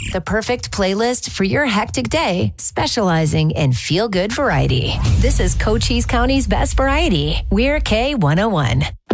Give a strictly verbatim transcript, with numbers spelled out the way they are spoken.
the perfect playlist for your hectic day, specializing in feel-good variety. This is Cochise County's best variety. We're K one oh one.